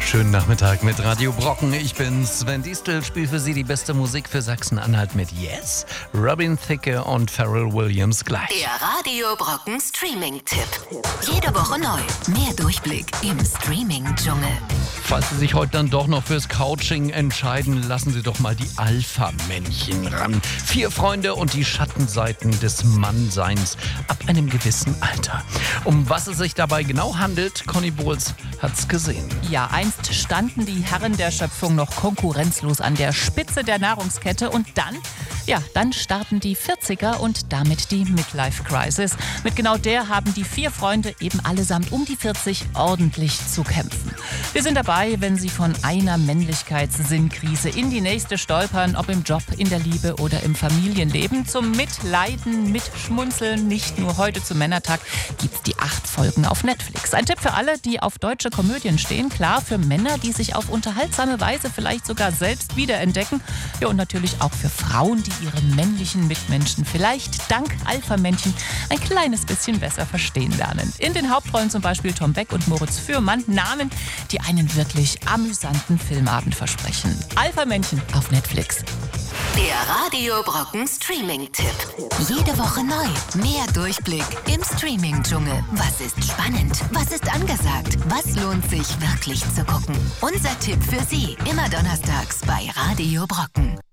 Schönen Nachmittag mit Radio Brocken. Ich bin Sven Diestel, spiele für Sie die beste Musik für Sachsen-Anhalt mit Yes, Robin Thicke und Pharrell Williams gleich. Der Radio Brocken Streaming-Tipp. Jede Woche neu. Mehr Durchblick im Streaming-Dschungel. Falls Sie sich heute dann doch noch fürs Couching entscheiden, lassen Sie doch mal die Alpha-Männchen ran. 4 Freunde und die Schattenseiten des Mannseins ab einem gewissen Alter. Um was es sich dabei genau handelt, Conny Bohls hat's gesehen. Ja, einst standen die Herren der Schöpfung noch konkurrenzlos an der Spitze der Nahrungskette und dann starten die 40er und damit die Midlife-Crisis. Mit genau der haben die 4 Freunde eben allesamt um die 40 ordentlich zu kämpfen. Wir sind dabei, wenn sie von einer Männlichkeitssinntkrise in die nächste stolpern, ob im Job, in der Liebe oder im Familienleben. Zum Mitleiden, Mitschmunzeln, nicht nur heute zum Männertag, gibt's die 8 Folgen auf Netflix. Ein Tipp für alle, die auf deutsche Komödien stehen. Klar, für Männer, die sich auf unterhaltsame Weise vielleicht sogar selbst wiederentdecken. Ja, und natürlich auch für Frauen, die ihre männlichen Mitmenschen vielleicht dank Alpha-Männchen ein kleines bisschen besser verstehen lernen. In den Hauptrollen zum Beispiel Tom Beck und Moritz Fürmann, Namen, die einen wirklich amüsanten Filmabend versprechen. Alpha-Männchen auf Netflix. Der Radio Brocken Streaming-Tipp. Jede Woche neu. Mehr Durchblick im Streaming-Dschungel. Was ist spannend? Was ist angesagt? Was lohnt sich wirklich zu gucken? Unser Tipp für Sie. Immer donnerstags bei Radio Brocken.